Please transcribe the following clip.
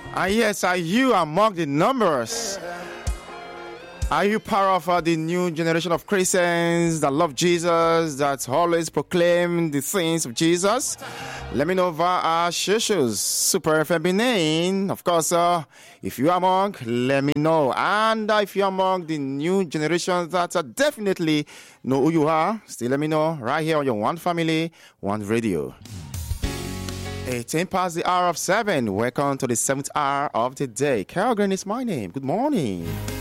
Yes, are you among the numbers? Are you part of the new generation of Christians that love Jesus, that always proclaim the things of Jesus? Let me know via our socials, Super Feminine. Of course, if you are among, let me know. And if you are among the new generation that definitely know who you are, still let me know right here on your One Family, One Radio. 18 past the hour of 7. Welcome to the 7th hour of the day. Carol Green is my name. Good morning.